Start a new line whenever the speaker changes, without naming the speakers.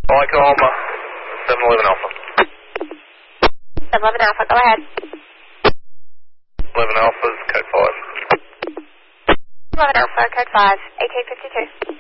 Oklahoma, 711 Alpha.
711 Alpha, go ahead.
11 Alpha is code 5.
11 Alpha, code 5, 1852.